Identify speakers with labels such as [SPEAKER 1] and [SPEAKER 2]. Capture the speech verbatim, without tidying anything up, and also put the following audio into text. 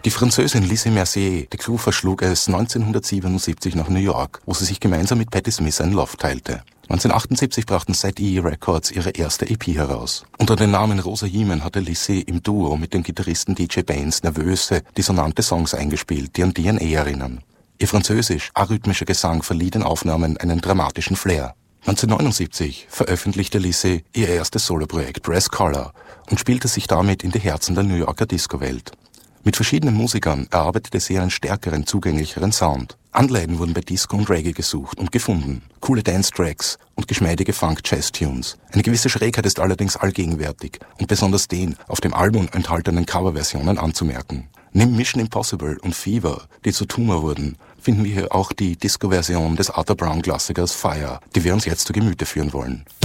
[SPEAKER 1] Die Französin Lizzie Mercier, die Crew, verschlug es neunzehnhundertsiebenundsiebzig nach New York, wo sie sich gemeinsam mit Patti Smith ein Loft teilte. neunzehnhundertachtundsiebzig brachten Z E Records ihre erste E P heraus. Unter dem Namen Rosa Heeman hatte Lizzie im Duo mit dem Gitarristen D J Baines nervöse, dissonante Songs eingespielt, die an D N A erinnern. Ihr französisch arrhythmischer Gesang verlieh den Aufnahmen einen dramatischen Flair. neunzehnhundertneunundsiebzig veröffentlichte Lizzie ihr erstes Soloprojekt Brass Color und spielte sich damit in die Herzen der New Yorker Disco-Welt. Mit verschiedenen Musikern erarbeitete sie einen stärkeren, zugänglicheren Sound. Anleihen wurden bei Disco und Reggae gesucht und gefunden. Coole Dance-Tracks und geschmeidige Funk-Jazz-Tunes. Eine gewisse Schrägheit ist allerdings allgegenwärtig und besonders den auf dem Album enthaltenen Coverversionen anzumerken. Neben Mission Impossible und Fever, die zu Tumor wurden, finden wir hier auch die Disco-Version des Arthur Brown-Klassikers Fire, die wir uns jetzt zu Gemüte führen wollen.